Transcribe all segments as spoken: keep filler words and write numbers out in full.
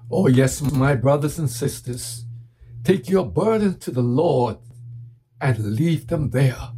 Oh, yes, my brothers and sisters, take your burden to the Lord and leave them there.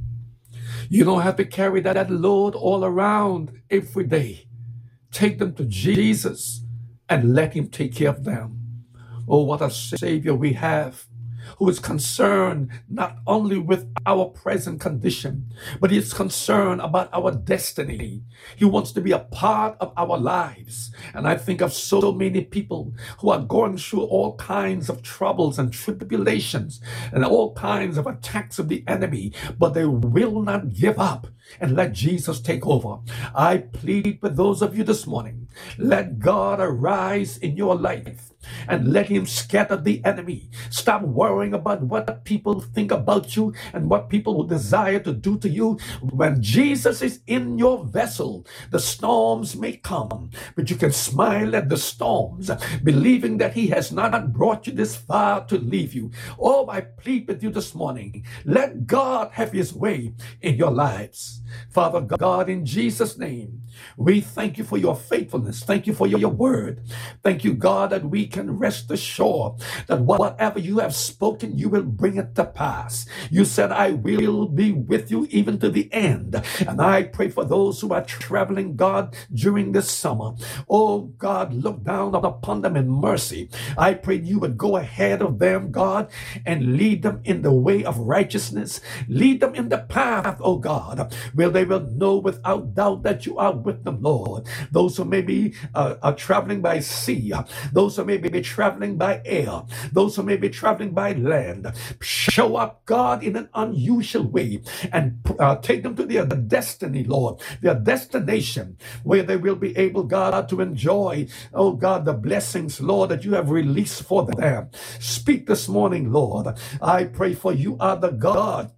You don't have to carry that load all around every day. Take them to Jesus and let Him take care of them. Oh, what a Savior we have, who is concerned not only with our present condition, but He is concerned about our destiny. He wants to be a part of our lives. And I think of so many people who are going through all kinds of troubles and tribulations and all kinds of attacks of the enemy, but they will not give up and let Jesus take over. I plead with those of you this morning, let God arise in your life and let Him scatter the enemy. Stop worrying about what people think about you and what people will desire to do to you. When Jesus is in your vessel, the storms may come, but you can smile at the storms, believing that He has not brought you this far to leave you. Oh, I plead with you this morning, let God have His way in your lives. Father God, in Jesus' name, we thank You for Your faithfulness. Thank You for Your, your word. Thank You, God, that we can rest assured that whatever You have spoken, You will bring it to pass. You said, I will be with you even to the end. And I pray for those who are traveling, God, during this summer. Oh, God, look down upon them in mercy. I pray You would go ahead of them, God, and lead them in the way of righteousness. Lead them in the path, oh God, where they will know without doubt that You are with them, Lord. Those who may be uh, are traveling by sea, those who may be traveling by air, those who may be traveling by land, show up, God, in an unusual way and uh, take them to their destiny, Lord, their destination, where they will be able, God, to enjoy, oh God, the blessings, Lord, that You have released for them. Speak this morning, Lord. I pray for You are the God,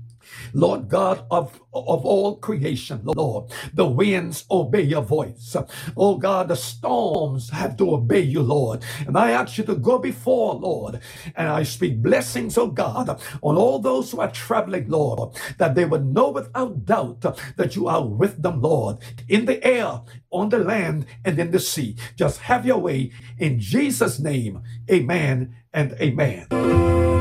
Lord God of, of all creation, Lord. The winds obey Your voice. Oh God, the storms have to obey You, Lord. And I ask You to go before, Lord. And I speak blessings, oh God, on all those who are traveling, Lord, that they would know without doubt that You are with them, Lord, in the air, on the land, and in the sea. Just have Your way in Jesus' name. Amen and amen.